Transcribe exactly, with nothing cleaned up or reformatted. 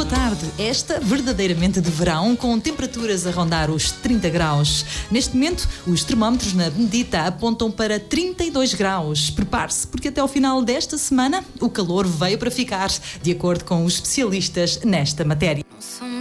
boa tarde. Esta verdadeiramente de verão, com temperaturas a rondar os trinta graus. Neste momento, os termómetros na Benedita apontam para trinta e dois graus. Prepare-se, porque até ao final desta semana o calor veio para ficar, de acordo com os especialistas nesta matéria.